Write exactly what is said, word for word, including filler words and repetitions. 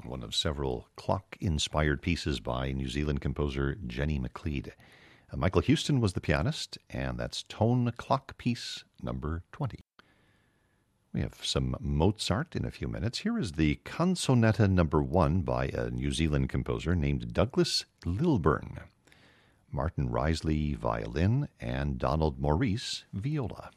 one of several clock-inspired pieces by New Zealand composer Jenny McLeod. Uh, Michael Houston was the pianist, and that's Tone Clock Piece number twenty. We have some Mozart in a few minutes. Here is the Canzonetta number one by a New Zealand composer named Douglas Lilburn. Martin Risley, violin, and Donald Maurice, viola.